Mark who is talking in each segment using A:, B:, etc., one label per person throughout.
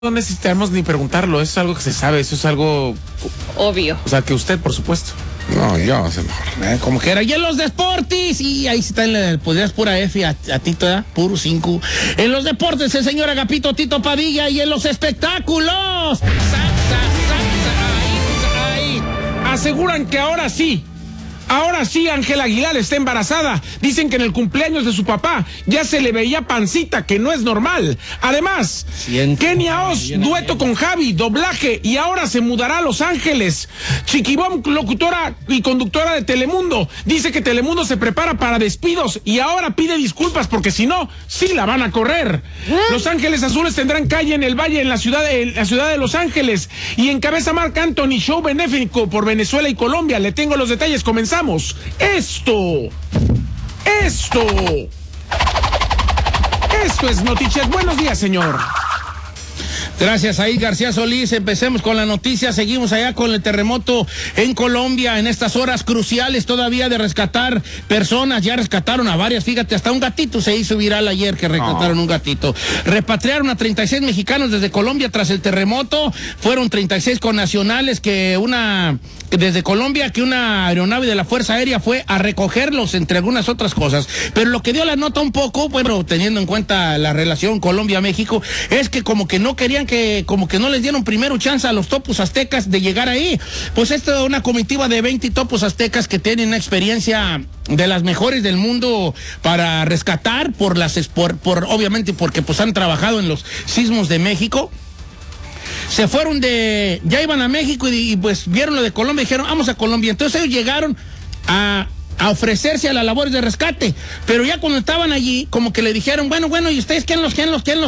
A: No necesitamos ni preguntarlo, eso es algo que se sabe, eso es algo
B: obvio.
A: O sea, que usted, por supuesto.
C: No, yo, a lo mejor, como que era. Y en los deportes, y ahí está en el podrías pura F a Tito, ¿verdad? Puro 5. En los deportes, el señor Agapito Tito Padilla, y en los espectáculos.
A: Ahí. Aseguran que ahora sí, Ángela Aguilar está embarazada. Dicen que en el cumpleaños de su papá ya se le veía pancita, que no es normal. Además, Kenia Oz, dueto con Javi, doblaje, y ahora se mudará a Los Ángeles. Chiquibom, locutora y conductora de Telemundo, dice que Telemundo se prepara para despidos y ahora pide disculpas porque si no, sí la van a correr. Los Ángeles Azules tendrán calle en el Valle, en la ciudad de Los Ángeles, y encabeza Marc Anthony show benéfico por Venezuela y Colombia. Le tengo los detalles, comenzamos. Esto es Notichet. Buenos días, señor.
C: Gracias, ahí García Solís. Empecemos con la noticia. Seguimos allá con el terremoto en Colombia, en estas horas cruciales todavía de rescatar personas. Ya rescataron a varias, fíjate, hasta un gatito se hizo viral ayer que rescataron un gatito. Repatriaron a 36 mexicanos desde Colombia tras el terremoto. Fueron 36 connacionales desde Colombia, que una aeronave de la Fuerza Aérea fue a recogerlos, entre algunas otras cosas. Pero lo que dio la nota un poco, bueno, teniendo en cuenta la relación Colombia-México, es que como que no querían como que no les dieron primero chance a los topos aztecas de llegar ahí. Pues esto es una comitiva de 20 topos aztecas que tienen una experiencia de las mejores del mundo para rescatar obviamente porque pues han trabajado en los sismos de México. Se fueron ya iban a México y pues vieron lo de Colombia y dijeron, vamos a Colombia. Entonces ellos llegaron a ofrecerse a las labores de rescate, pero ya cuando estaban allí, como que le dijeron, bueno, ¿y ustedes quién los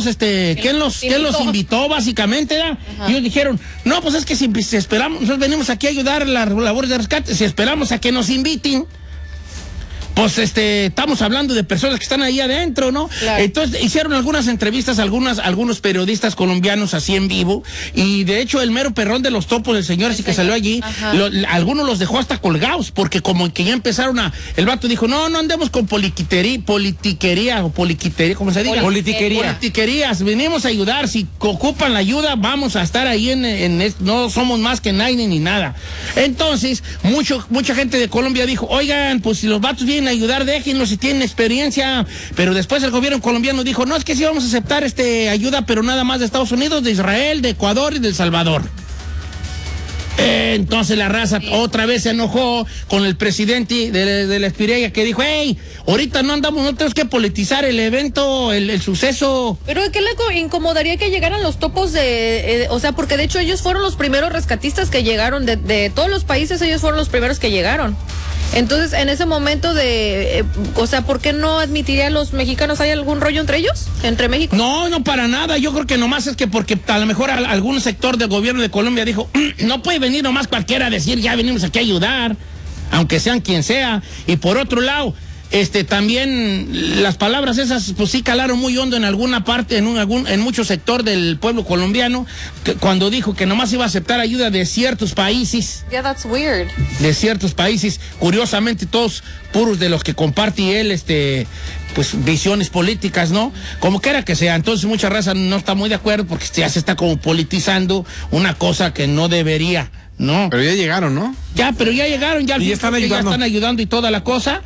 C: invitó bastante, ¿verdad? Y ellos dijeron, no, pues es que si esperamos, nosotros venimos aquí a ayudar a las labores de rescate, si esperamos a que nos inviten, pues estamos hablando de personas que están ahí adentro, ¿no? Claro. Entonces hicieron algunas entrevistas, algunos periodistas colombianos así en vivo, y de hecho el mero perrón de los topos del señor, así que salió allí, algunos los dejó hasta colgados, porque como que ya empezaron el vato dijo, no andemos con politiquería, ¿cómo se diga? Politiquerías, venimos a ayudar, si ocupan la ayuda, vamos a estar ahí no somos más que nadie ni nada. Entonces, mucha gente de Colombia dijo, oigan, pues si los vatos vienen a ayudar, déjenlos si tienen experiencia. Pero después el gobierno colombiano dijo, no, es que sí vamos a aceptar ayuda, pero nada más de Estados Unidos, de Israel, de Ecuador y de El Salvador. Entonces la raza otra vez se enojó con el presidente de la Espireya, que dijo, hey, ahorita no tenemos que politizar el evento, el suceso.
B: Pero ¿qué le incomodaría que llegaran los topos o sea, porque de hecho ellos fueron los primeros rescatistas que llegaron, de todos los países ellos fueron los primeros que llegaron. Entonces, en ese momento o sea, ¿por qué no admitiría a los mexicanos? ¿Hay algún rollo entre ellos? ¿Entre México?
C: No, para nada. Yo creo que nomás es que porque a lo mejor algún sector del gobierno de Colombia dijo, no puede venir nomás cualquiera a decir, ya venimos aquí a ayudar, aunque sean quien sea. Y por otro lado, también las palabras esas pues sí calaron muy hondo en alguna parte, en mucho sector del pueblo colombiano, cuando dijo que nomás iba a aceptar ayuda de ciertos países.
B: Yeah, that's weird.
C: De ciertos países, curiosamente todos puros de los que comparte él, pues visiones políticas, ¿no? Como quiera que sea. Entonces mucha raza no está muy de acuerdo porque ya se está como politizando una cosa que no debería, ¿no?
A: Pero ya llegaron, ¿no?
C: Pero ya llegaron, ya están ayudando y toda la cosa.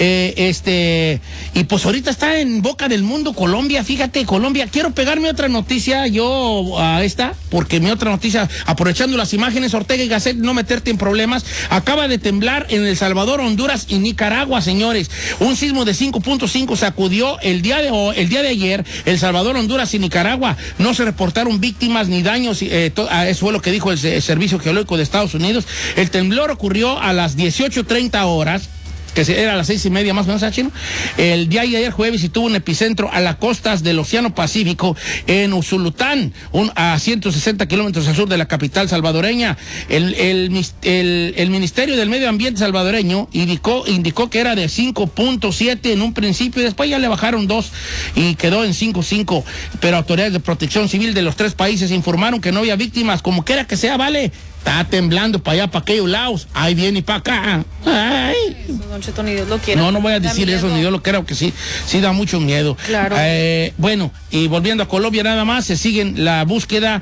C: Y pues ahorita está en boca del mundo Colombia, fíjate, Colombia. Quiero pegarme otra noticia porque mi otra noticia, aprovechando las imágenes, Ortega y Gasset, no meterte en problemas, acaba de temblar en El Salvador, Honduras y Nicaragua, señores. Un sismo de 5.5 sacudió el día de ayer El Salvador, Honduras y Nicaragua. No se reportaron víctimas ni daños, eso fue lo que dijo el Servicio Geológico de Estados Unidos. El temblor ocurrió a las 18:30 horas, que era a las 6:30 más o menos, ¿chino? El día de ayer jueves, y tuvo un epicentro a las costas del Océano Pacífico, en Usulután, a 160 kilómetros al sur de la capital salvadoreña. El Ministerio del Medio Ambiente salvadoreño indicó que era de 5.7 en un principio, y después ya le bajaron 2 y quedó en 5.5. Pero autoridades de protección civil de los 3 países informaron que no había víctimas. Como quiera que sea, vale. Está temblando para allá, para aquellos lados. Ahí viene y para acá. Ay.
B: Eso, Don Cheto, ni Dios lo quiera.
C: No voy a decir eso, ni yo lo creo que sí da mucho miedo.
B: Claro.
C: Bueno, y volviendo a Colombia nada más, se siguen la búsqueda